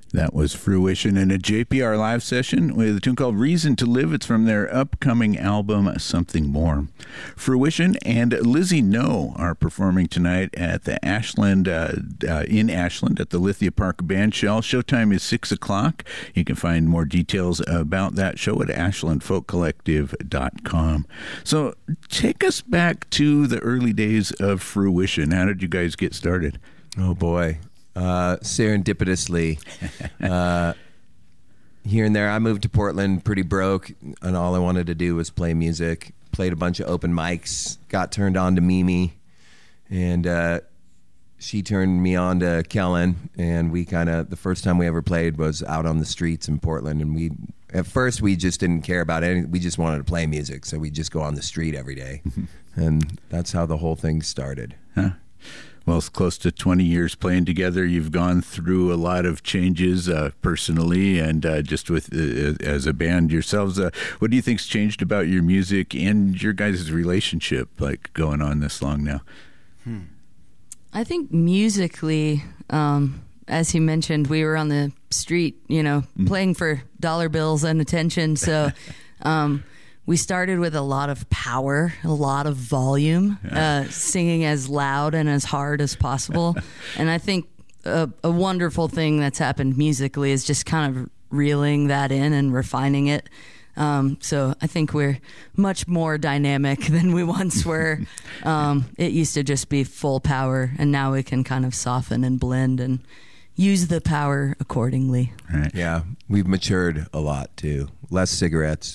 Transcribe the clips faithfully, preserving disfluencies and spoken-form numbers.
That was Fruition in a J P R live session with a tune called Reason to Live. It's from their upcoming album, Something More. Fruition and Lizzie No are performing tonight at the Ashland, uh, uh, in Ashland at the Lithia Park Bandshell. Showtime is six o'clock. You can find more details about that show at ashland folk collective dot com. So take us back to the early days of Fruition. How did you guys get started? Oh, boy. Uh, serendipitously, uh, here and there. I moved to Portland pretty broke, and all I wanted to do was play music. Played a bunch of open mics, got turned on to Mimi, and uh, she turned me on to Kellen, and we kind of, the first time we ever played was out on the streets in Portland, and we, at first we just didn't care about anything. We just wanted to play music, so we just go on the street every day, and that's how the whole thing started. Huh. Well, it's close to twenty years playing together. You've gone through a lot of changes uh, personally and uh, just with uh, as a band yourselves. Uh, what do you think's changed about your music and your guys' relationship, like going on this long now? Hmm. I think musically, um, as he mentioned, we were on the street, you know, mm. playing for dollar bills and attention. So um, we started with a lot of power, a lot of volume, yeah. uh, singing as loud and as hard as possible. And I think a, a wonderful thing that's happened musically is just kind of reeling that in and refining it. Um, so I think we're much more dynamic than we once were. Um, it used to just be full power, and now we can kind of soften and blend and use the power accordingly. Right. Yeah, we've matured a lot too. Less cigarettes.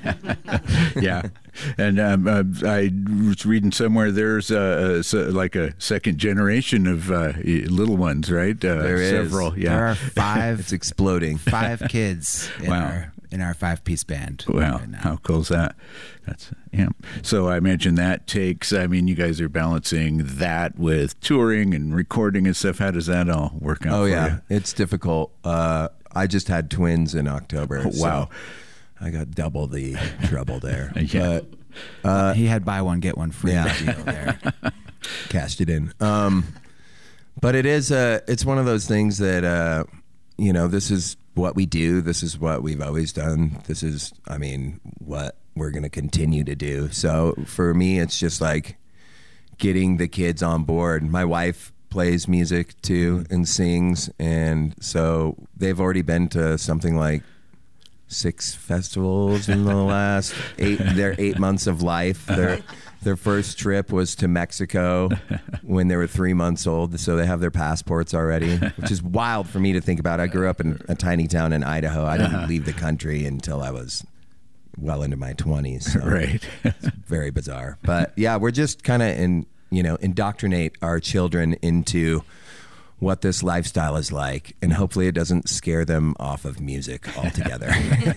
Yeah, and um, uh, I was reading somewhere there's uh, like a second generation of uh, little ones, right? Uh, there is several. Yeah, there are five. It's exploding. Five kids. In wow. Our, in our five-piece band. Wow, right now. How cool is that? That's yeah. So I imagine that takes. I mean, you guys are balancing that with touring and recording and stuff. How does that all work out? Oh for yeah, you? It's difficult. Uh, I just had twins in October. Oh, wow, so I got double the trouble there. Yeah. But, uh, he had buy one get one free yeah. deal there. Cashed it in. Um, but it is. Uh, it's one of those things that uh, you know. This is what we do. This is what we've always done. This is, I mean, what we're going to continue to do. So for me, it's just like getting the kids on board. My wife plays music too and sings, and so they've already been to something like six festivals in the last eight their eight months of life. Their their first trip was to Mexico when they were three months old, so they have their passports already, which is wild for me to think about. I grew up in a tiny town in Idaho. I didn't uh-huh. leave the country until I was well into my twenties. So right. It's very bizarre. But yeah, we're just kind of in, you know, indoctrinate our children into what this lifestyle is like, and hopefully it doesn't scare them off of music altogether.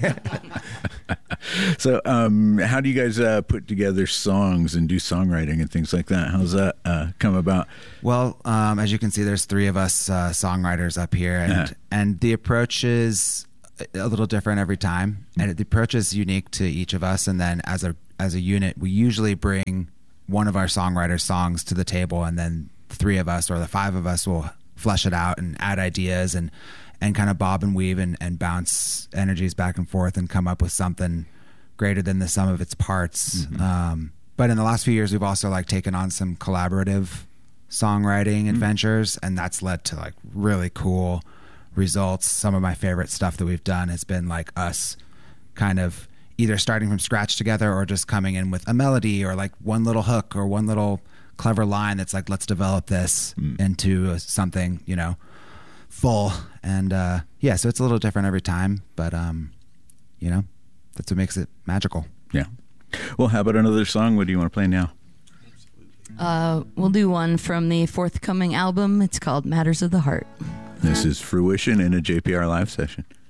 So um, how do you guys uh, put together songs and do songwriting and things like that? How's that uh, come about? Well, um, as you can see, there's three of us uh, songwriters up here, and, yeah. and the approach is a little different every time, and the approach is unique to each of us. And then as a as a unit, we usually bring one of our songwriters' songs to the table, and then the three of us or the five of us will flesh it out and add ideas and and kind of bob and weave and, and bounce energies back and forth and come up with something greater than the sum of its parts. Mm-hmm. Um, but in the last few years, we've also like taken on some collaborative songwriting mm-hmm. adventures, and that's led to like really cool results. Some of my favorite stuff that we've done has been like us kind of either starting from scratch together or just coming in with a melody or like one little hook or one little clever line that's like, let's develop this mm. into something, you know, full. And uh, yeah, so it's a little different every time, but um, you know, that's what makes it magical. Yeah. Well, how about another song? What do you want to play now? Uh, we'll do one from the forthcoming album. It's called Matters of the Heart. This is Fruition in a J P R live session.